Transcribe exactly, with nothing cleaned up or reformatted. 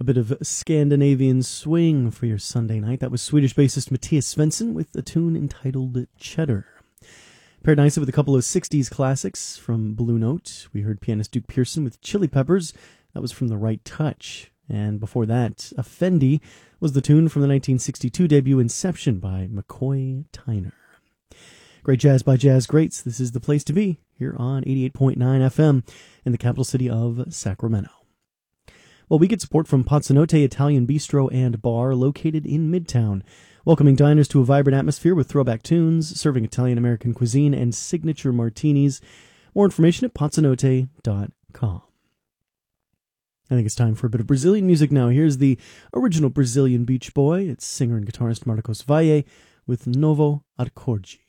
bit of Scandinavian swing for your Sunday night. That was Swedish bassist Matthias Svensson with a tune entitled Cheddar. Paired nicely with a couple of sixties classics from Blue Note. We heard pianist Duke Pearson with Chili Peppers. That was from The Right Touch. And before that, Effendi was the tune from the nineteen sixty-two debut Inception by McCoy Tyner. Great jazz by jazz greats. This is the place to be here on eighty-eight point nine F M in the capital city of Sacramento. Well, we get support from Pozzanotte Italian Bistro and Bar located in Midtown, welcoming diners to a vibrant atmosphere with throwback tunes, serving Italian-American cuisine, and signature martinis. More information at pozzanotte dot com. I think it's time for a bit of Brazilian music now. Here's the original Brazilian Beach Boy. It's singer and guitarist Marcos Valle with Novo Acorde.